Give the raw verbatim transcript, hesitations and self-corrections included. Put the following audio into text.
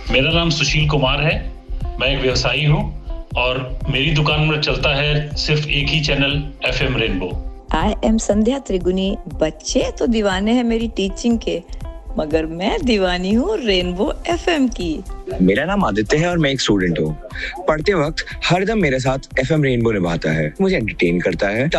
मेरा नाम सुशील कुमार है। मैं एक व्यवसायी हूँ और मेरी दुकान में चलता है सिर्फ एक ही channel FM rainbow. I am संध्या त्रिगुनी। बच्चे तो दीवाने हैं मेरी टीचिंग के, मगर मैं दीवानी हूँ रेनबो एफएम की। मेरा नाम आदित्य है और मैं एक स्टूडेंट हूँ। पढ़ते वक्त हरदम मेरे साथ एफएम रेनबो निभाता है, मुझे एंटरटेन करता है।